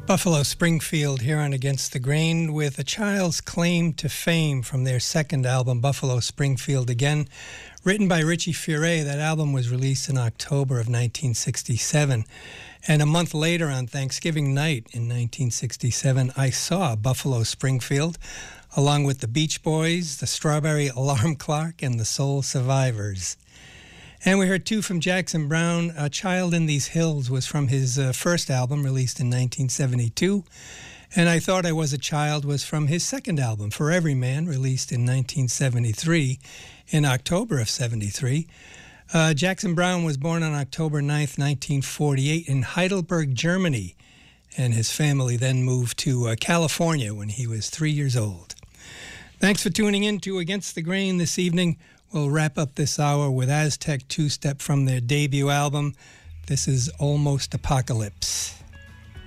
Buffalo Springfield here on Against the Grain with A Child's Claim to Fame from their second album, Buffalo Springfield Again, written by Richie Furay. That album was released in October of 1967. And a month later, on Thanksgiving night in 1967, I saw Buffalo Springfield along with the Beach Boys, the Strawberry Alarm Clock, and the Soul Survivors. And we heard two from Jackson Browne. A Child in These Hills was from his first album, released in 1972. And I Thought I Was a Child was from his second album, For Every Man, released in 1973, in October of 73. Jackson Browne was born on October 9th, 1948, in Heidelberg, Germany. And his family then moved to California when he was 3 years old. Thanks for tuning in to Against the Grain this evening. We'll wrap up this hour with Aztec Two-Step from their debut album. This is Almost Apocalypse.